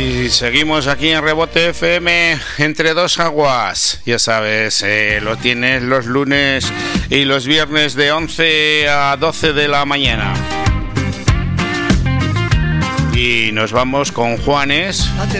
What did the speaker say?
Y seguimos aquí en Rebote FM entre dos aguas. Ya sabes, lo tienes los lunes y los viernes de 11 a 12 de la mañana. Y nos vamos con Juanes. Hace